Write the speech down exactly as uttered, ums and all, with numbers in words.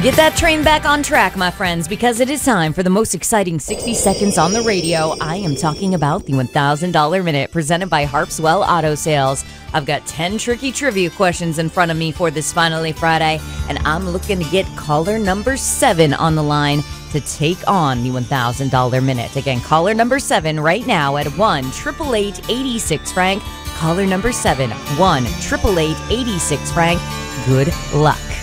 Get that train back on track, my friends, because it is time for the most exciting sixty seconds on the radio. I am talking about the one thousand dollars Minute presented by Harpswell Auto Sales. I've got ten tricky trivia questions in front of me for this Finally Friday, and I'm looking to get caller number seven on the line to take on the one thousand dollars Minute. Again, caller number seven right now at one eight eight eight, eight six, Frank. Caller number seven, one eight eight eight, eight six, Frank. Good luck.